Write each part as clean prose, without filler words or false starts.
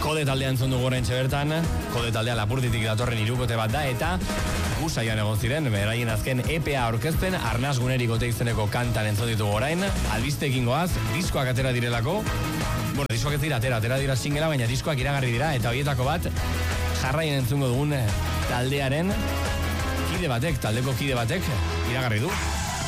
Kode taldea entzun dugu oraintxe bertan, Kode taldea Lapurditik datorren hirukote bat da, eta Gusaian egon ziren, beraien azken EPA aurkezten, Arnaz Gunerik ote izeneko kantan entzun ditugu orain, albistekin goaz, diskoak atera direlako, diskoak ez dira atera dira singela, baina diskoak iragarri dira, eta horietako bat, jarraien entzungo dugun taldearen taldeko kide batek, iragarri du.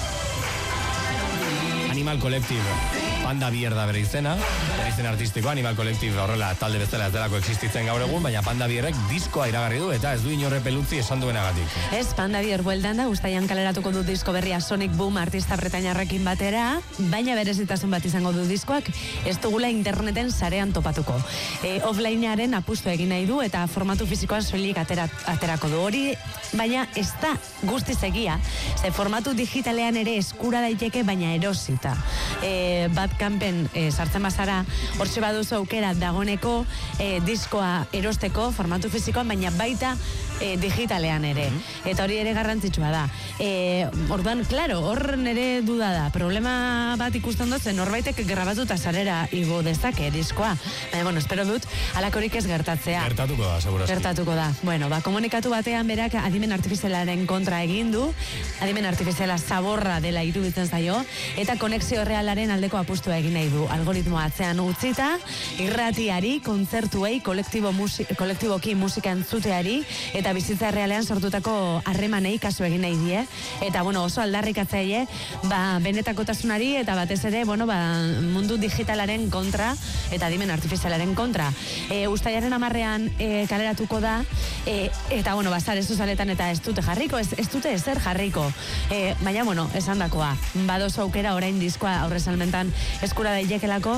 Animal Collective, Panda Bier da bere izena artistiko, Animal Collective horrela talde bezala ez delako existitzen gaur egun, baina Panda Bierrek diskoa iragarri du, eta ez du inorre pelutzi esan duenagatik. Ez, Panda Bier bueltan da, uztaian kaleratuko du disko berria Sonic Boom artista bretainarrekin batera, baina berezitasun bat izango du diskoak, ez dugula interneten sarean topatuko. Offlinearen apustu egin nahi du, eta formatu fizikoan soilik aterako du hori, baina ez da guztiz egia, ze formatu digitalean ere eskura daiteke, baina erosita. Bandcampen sartzen bazara, hortxe baduzu aukera dagoneko diskoa erosteko formatu fizikoan, baina baita digitalean ere. Eta hori ere garrantzitsua da. Orduan, klaro, hor nere duda da. Problema bat ikusten dut, norbaitek grabatuta sarera igo dezake diskoa. Baina, bueno, espero dut, alakorik ez gertatzea. Gertatuko da, segurazki. Gertatuko da. Bueno, komunikatu batean berak adimen artifizialaren kontra egin du, adimen artifiziala zaborra dela iruditzen zaio, eta konexio realaren aldeko apustua egin nahi du. Algoritmoa atzean utzita, irratiari, kontzertuei, kolektiboki musika entzuteari, eta bizitza realean sortutako harremanei kasu egin nahi die. Eta, bueno, oso aldarrikatzaile, benetakotasunari, eta batez ere, mundu digitalaren kontra, eta adimen artifizialaren kontra. Uztailaren 10 kaleratuko da, eta, bueno, sare sozialetan eta ez dute jarriko, ez dute ezer jarriko. Baina, bueno, esan dakoa, badozo aukera orain diskoa aurrezalmentan eskura dailekelako,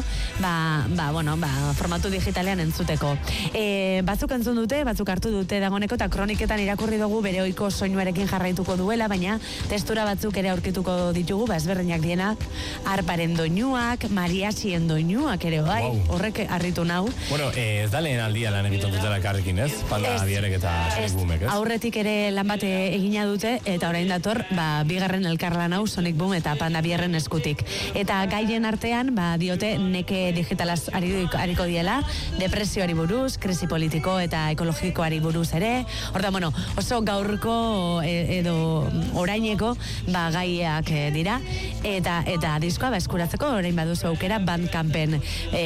formatu digitalean entzuteko. Batzuk entzun dute, batzuk hartu dute dagoneko, eta kroniketan irakurri dugu bere ohiko soinuarekin jarraituko duela, baina testura batzuk ere aurkituko ditugu, ezberdinak diena, arparen doinuak, mariachien doinuak ere, bai, horrek harritu nau. Bueno, ez da lehen aldia lan egiten dutela karrekin, ez? Panda Bierrek eta Sonic Boomek, ez? Aurretik ere lan bate egina dute, eta orain dator, bigarren elkarlan hau Sonic Boom eta Panda Bierren eskutik. Eta gaien artean, diote neke digitalaz hariko diela, depresioari buruz, krisi politiko eta ekologikoari buruz ere. Horta, bueno, oso gaurko edo oraineko gaiak dira, eta diskoa eskuratzeko orain baduzu aukera Bandcampen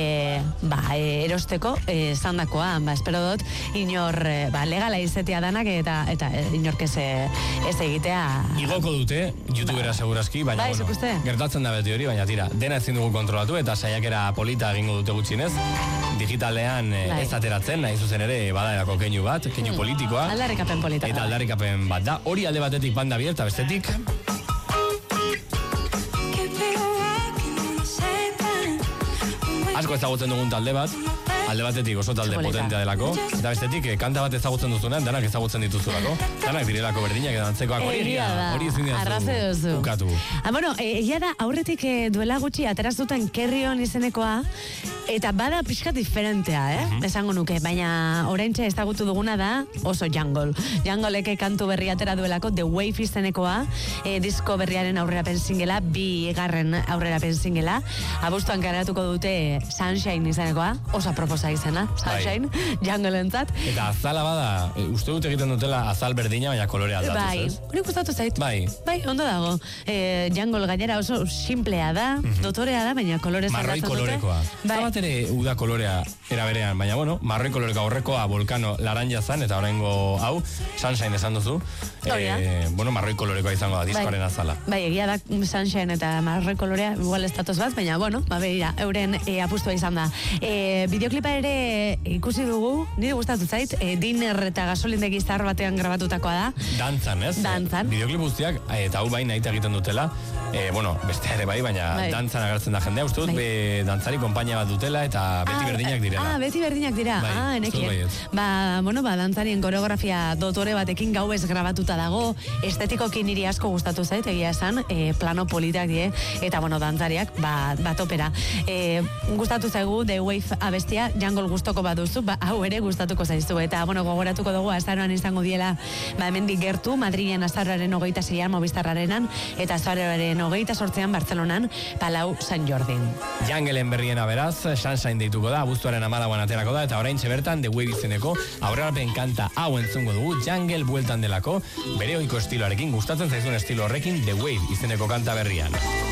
erosteko zandakoa, espero dut inor legala izetia danak eta inork ez egitea. Igoko dute, youtubera segurazki, baina gertatzen da beti hori, baina tira, dena ezin dugu kontrolatu eta saiakera polita egingo dute gutxinez, digitalean ez ateratzen, nahi zuzen ere badaerako keinu bat, keinu politikoa. Aldarrikapen polita. Eta aldarrikapen bat da, hori alde batetik Panda Bier, eta bestetik asko ezagutzen dugun talde bat, alde batetik oso talde potentea delako, eta bestetik kanta bat ezagutzen duzunean, danak ezagutzen dituzulako, danak direlako berdinak edo antzekoak, hori ezin diazu ukatu. Bueno, egia da, aurretik duela gutxi ateraz duten Kerrion izenekoa, eta bada pixka diferentea, esango nuke, baina oraintxe ezagutu duguna da oso Jungle. Jungleke kantu berri atera duelako, The Wave izenekoa, disko berriaren aurrerapen singela, 2. aurrerapen singela, abuztuan karatuko dute Sunshine izenekoa, oso proposa izena, Sunshine, Jungle-entzat. Eta azala bada, uste dut egiten dutela azal berdina, baina kolore aldatuz, ez? Hori gustatu zait. Bai, ondo dago. Jungle gainera oso simplea da, dotorea da, baina kolorez marroi kolorekoa. Zabat ere uda kolorea eraberean, baina bueno, marroi koloreko aurrekoa Volcano laranja zan, eta oraingo hau, Sunshine esan duzu. Marroi kolorekoa izango da, diskoaren azala. Bai, egia da Sunshine eta marroi kolorea, igual ez datoz bat, baina begira, euren apustua izan da. Bideoklipa ere ikusi dugu, nire gustatu zait, Dinner eta gasolindegi zahar batean grabatutakoa da. Dantzan, ez? Dantzan. Bideoklip guztiak, eta hau bain nahita egiten dutela, beste ere baina dantzan agertzen da jendea, uste dut, dantzari konpainia bat dutela, eta beti berdinak direla. Beti berdinak dira, enekien. Dantzarien koreografia dotore batekin gau ez grabatuta dago, estetikoki niri asko gustatu zait, egia esan, plano politak die, eta dantzariak, batopera. Gustatu zaigu The Wave abestia, jungle gustoko baduzu, hau ere gustatuko zaizu. Eta, gogoratuko dugu azaroan izango diela, hemendik gertu, Madrilen azaroaren 26an Movistarrarenan, eta azaroaren 28an Bartzelonan, Palau San Jordin. Jungleen berriena beraz, Sunshine deituko da, abuztuaren 14an aterako da, eta oraintxe bertan The Wave izeneko aurrerapen kanta hau entzungo dugu, Jungle bueltan delako, bere ohiko estiloarekin, gustatzen zaizun estilo horrekin The Wave izeneko kanta berrian.